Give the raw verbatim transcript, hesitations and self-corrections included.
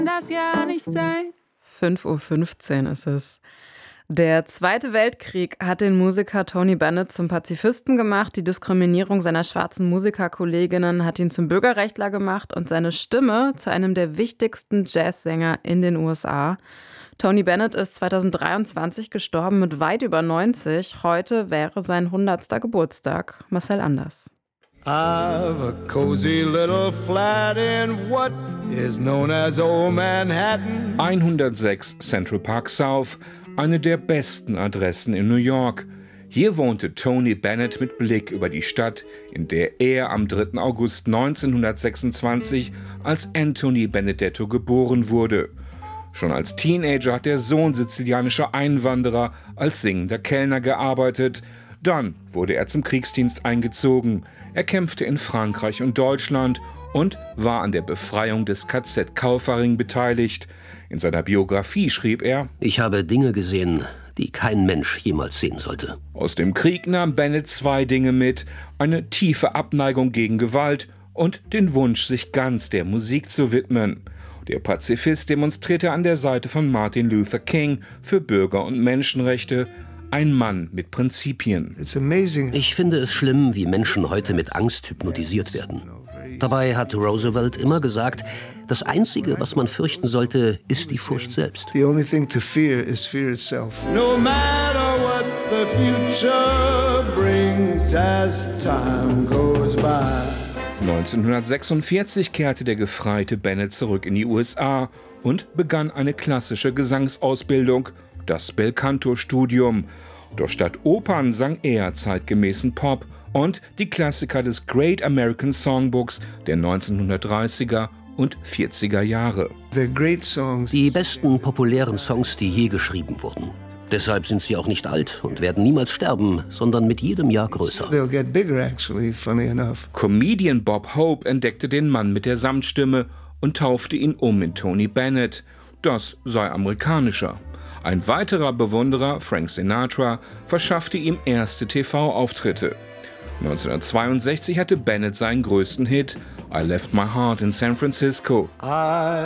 das ja nicht sein. fünf Uhr fünfzehn ist es. Der Zweite Weltkrieg hat den Musiker Tony Bennett zum Pazifisten gemacht, die Diskriminierung seiner schwarzen Musikerkolleginnen hat ihn zum Bürgerrechtler gemacht und seine Stimme zu einem der wichtigsten Jazzsänger in den U S A. Tony Bennett ist zweitausenddreiundzwanzig gestorben mit weit über neunzig. Heute wäre sein hundertster Geburtstag. Marcel Anders. I've a cozy little flat in what is known as Old Manhattan. hundertsechs Central Park South, eine der besten Adressen in New York. Hier wohnte Tony Bennett mit Blick über die Stadt, in der er am dritten August neunzehnhundertsechsundzwanzig als Anthony Benedetto geboren wurde. Schon als Teenager hat der Sohn sizilianischer Einwanderer als singender Kellner gearbeitet. Dann wurde er zum Kriegsdienst eingezogen. Er kämpfte in Frankreich und Deutschland und war an der Befreiung des K Z Kaufering beteiligt. In seiner Biografie schrieb er: Ich habe Dinge gesehen, die kein Mensch jemals sehen sollte. Aus dem Krieg nahm Bennett zwei Dinge mit: eine tiefe Abneigung gegen Gewalt und den Wunsch, sich ganz der Musik zu widmen. Der Pazifist demonstrierte an der Seite von Martin Luther King für Bürger- und Menschenrechte. Ein Mann mit Prinzipien. Ich finde es schlimm, wie Menschen heute mit Angst hypnotisiert werden. Dabei hat Roosevelt immer gesagt, das Einzige, was man fürchten sollte, ist die Furcht selbst. The only thing to fear is fear itself. No matter what the future brings as time goes by. neunzehnhundertsechsundvierzig kehrte der gefreite Bennett zurück in die U S A und begann eine klassische Gesangsausbildung, das Belcanto-Studium. Doch statt Opern sang er zeitgemäßen Pop und die Klassiker des Great American Songbooks der neunzehnhundertdreißiger und vierziger Jahre. Die besten populären Songs, die je geschrieben wurden. Deshalb sind sie auch nicht alt und werden niemals sterben, sondern mit jedem Jahr größer. Comedian Bob Hope entdeckte den Mann mit der Samtstimme und taufte ihn um in Tony Bennett. Das sei amerikanischer. Ein weiterer Bewunderer, Frank Sinatra, verschaffte ihm erste T V-Auftritte. neunzehnhundertzweiundsechzig hatte Bennett seinen größten Hit, I Left My Heart in San Francisco. I